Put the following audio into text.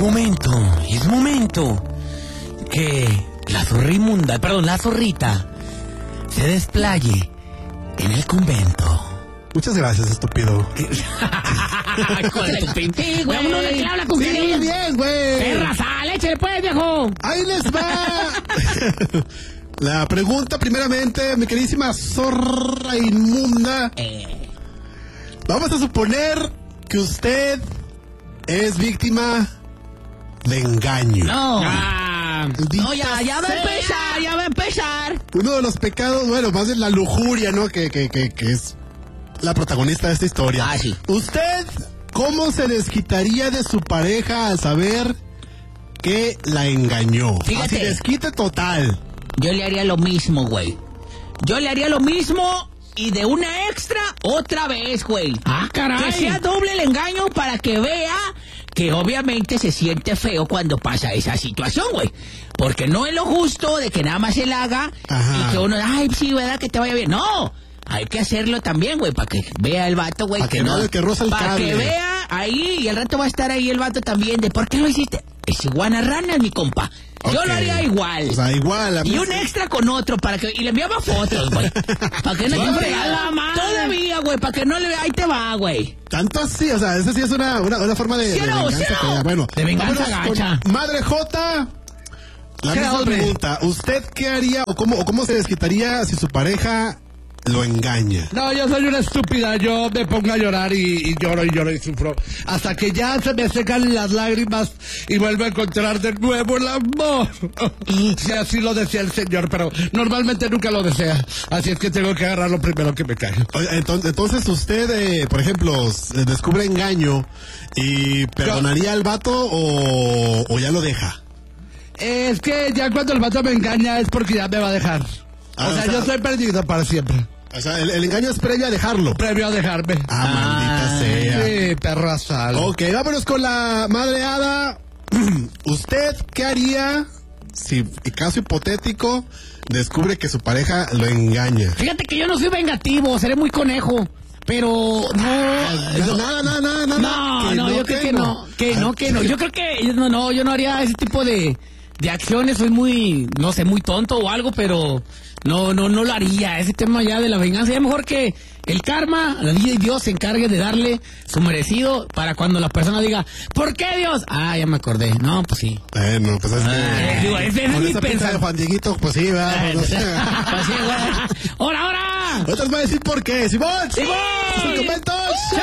momento que la zorrita se desplaye en el convento. Muchas gracias, estúpido. Con el pintí, güey. Vámonos, que habla con Sí, cariño. bien, güey. Perra, sal, échale pues, viejo. Ahí les va. La pregunta, primeramente, mi queridísima zorra inmunda. Vamos a suponer que usted es víctima de engaño. No. No, ya va a empezar. Uno de los pecados, bueno, más de la lujuria, ¿no? Que es la protagonista de esta historia. Ah, sí. ¿Usted cómo se desquitaría de su pareja al saber que la engañó? Fíjate. Así, desquite total. Yo le haría lo mismo, güey. Yo le haría lo mismo y de una extra otra vez, güey. Ah, caray. Que sea doble el engaño para que vea que obviamente se siente feo cuando pasa esa situación, güey. Porque no es lo justo de que nada más se la haga. Ajá. Y que uno, ay, sí, ¿verdad? Que te vaya bien. No, hay que hacerlo también, güey, para que vea el vato, güey. Para que no, que roza el para cable. que vea ahí, y al rato va a estar ahí el vato también, de ¿por qué lo hiciste? Es iguana rana, mi compa. Yo Ok. lo haría igual. O sea, igual. Y un extra con otro para que... Y le enviaba fotos, güey. Para que no te fregada la madre. todavía, güey, para que no le... Ahí te va, güey. Tanto así, o sea, esa sí es una forma de, ¿Sí o no? venganza. ¿Sí o no? fea. Bueno, De venganza vámonos con gacha. Madre J. La ¿Qué, misma hombre? pregunta. ¿Usted qué haría o cómo se desquitaría si su pareja lo engaña? No, yo soy una estúpida, yo me pongo a llorar y lloro y sufro. Hasta que ya se me secan las lágrimas y vuelvo a encontrar de nuevo el amor. Si así lo desea el Señor, pero normalmente nunca lo desea. Así es que tengo que agarrar lo primero que me cae. Oye, entonces usted, por ejemplo, descubre engaño y perdonaría al vato o ya lo deja. Es que ya cuando el vato me engaña es porque ya me va a dejar. Ah, O sea, yo soy perdido para siempre. O sea, el engaño es previo a dejarlo. Previo a dejarme. Maldita sea. Sí, perra sal. Ok, vámonos con la madre hada. ¿Usted qué haría si, en caso hipotético, descubre que su pareja lo engaña? Fíjate que yo no soy vengativo, seré muy conejo. Pero no. Nada. No, yo creo que no. Que no. Yo creo que yo no haría ese tipo de acciones. Soy muy, no sé, muy tonto o algo, pero no lo haría. Ese tema ya de la venganza, ya mejor que el karma, la vida y Dios se encargue de darle su merecido para cuando la persona diga, ¿por qué Dios? Ah, ya me acordé. No, pues sí. Bueno, pues es que... Digo, ese es con mi esa pinta de pensamiento. Juan Dieguito, pues sí, ¿verdad? Pues sí, güey. ¡Hora! Ahorita les voy a decir por qué. ¡Simón! ¡Simón! ¡Sus comentos!